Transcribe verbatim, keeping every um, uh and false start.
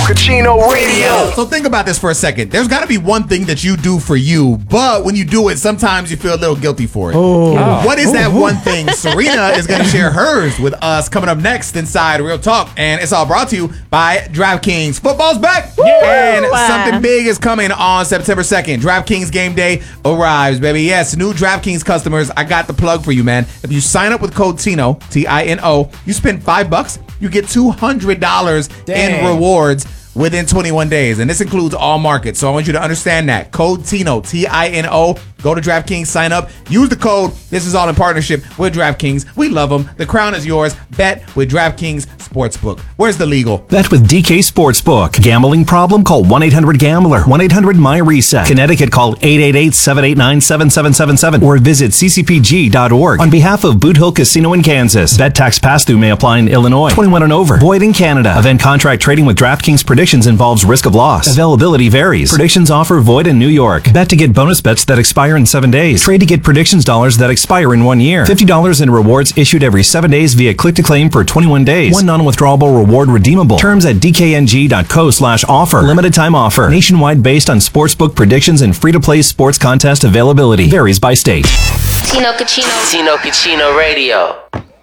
Kachino Radio. So think about this for a second. There's got to be one thing that you do for you, but when you do it, sometimes you feel a little guilty for it. Oh. What is that one thing? Serena is going to share hers with us coming up next inside Real Talk, and it's all brought to you by DraftKings. Football's back, Yeah. and something big is coming on September second. DraftKings Game Day arrives, baby. Yes, new DraftKings customers, I got the plug for you, man. If you sign up with code Tino, T I N O, you spend five bucks, you get two hundred dollars in rewards within twenty-one days. And this includes all markets. So I want you to understand that. Code Tino, T I N O. Go to DraftKings, sign up, use the code. This is all in partnership with DraftKings. We love them. The crown is yours. Bet with DraftKings Sportsbook. Where's the legal? Bet with D K Sportsbook. Gambling problem? Call one eight hundred gambler. one eight hundred my reset. Connecticut, call eight eight eight, seven eight nine, seven seven seven seven or visit c c p g dot org. On behalf of Boot Hill Casino in Kansas, bet tax pass-through may apply in Illinois. twenty-one and over. Void in Canada. Event contract trading with DraftKings Predictions involves risk of loss. Availability varies. Predictions offer void in New York. Bet to get bonus bets that expire in seven days. Trade to get predictions dollars that expire in one year. fifty dollars in rewards issued every seven days via click-to-claim for twenty-one days. One non-withdrawable reward redeemable. Terms at d k n g dot co slash offer. Limited time offer. Nationwide based on sportsbook predictions and free-to-play sports contest availability. Varies by state. Tino Kachino. Tino Kachino Radio.